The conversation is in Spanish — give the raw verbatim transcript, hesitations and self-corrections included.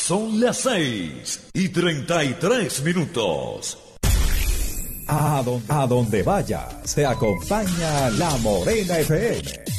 Son las seis y treinta y tres minutos. A donde, a donde vayas, te acompaña La Morena F M.